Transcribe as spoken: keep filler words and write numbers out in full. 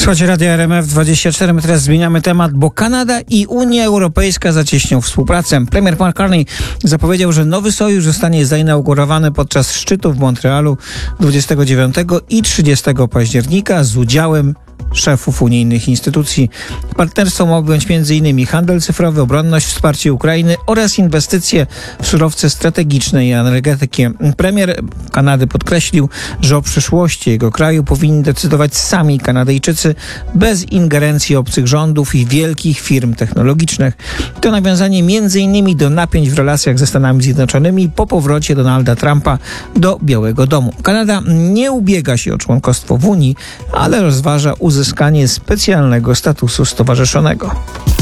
Słuchajcie Radia R M F dwadzieścia cztery, my teraz zmieniamy temat, bo Kanada i Unia Europejska zacieśnią współpracę. Premier Mark Carney zapowiedział, że nowy sojusz zostanie zainaugurowany podczas szczytu w Montrealu dwudziestego dziewiątego i trzydziestego października z udziałem szefów unijnych instytucji. Partnerstwo ma objąć między innymi handel cyfrowy, obronność, wsparcie Ukrainy oraz inwestycje w surowce strategiczne i energetykę. Premier Kanady podkreślił, że o przyszłości jego kraju powinni decydować sami Kanadyjczycy bez ingerencji obcych rządów i wielkich firm technologicznych. To nawiązanie między innymi do napięć w relacjach ze Stanami Zjednoczonymi po powrocie Donalda Trumpa do Białego Domu. Kanada nie ubiega się o członkostwo w Unii, ale rozważa uzyskanie specjalnego statusu stowarzyszonego.